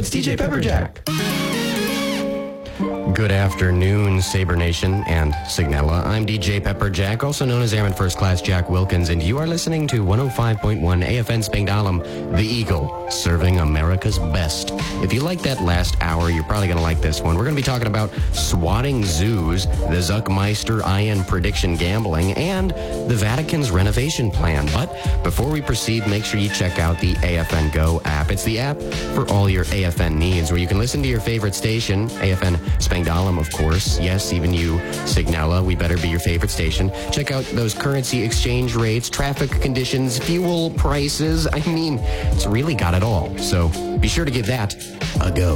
It's DJ Pepperjack. Good afternoon, Saber Nation and Signella. I'm DJ Pepperjack, also known as Airman First Class Jack Wilkins, and you are listening to 105.1 AFN Spangdahlem, The Eagle, serving America's best. If you like that last hour, you're probably going to like this one. We're going to be talking about swatting zoos, the Zuckmeister Iron prediction gambling, and the Vatican's renovation plan. But before we proceed, make sure you check out the AFN Go app. It's the app for all your AFN needs, where you can listen to your favorite station, AFN Spangdahlem, of course. Yes, even you, Signella, we better be your favorite station. Check out those currency exchange rates, traffic conditions, fuel prices. I mean, it's really got it all. So be sure to give that a go.